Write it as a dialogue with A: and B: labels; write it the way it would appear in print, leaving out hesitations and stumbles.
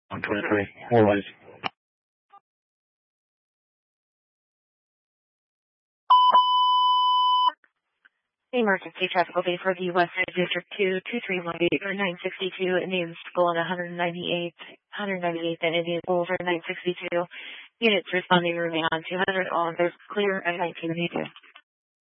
A: 123, more rise.
B: Emergency traffic will be for the West Side District 2, 2318 or 962 Indian School and 198th and Indian School for 962. Units responding remain on 200. All others clear at 1982.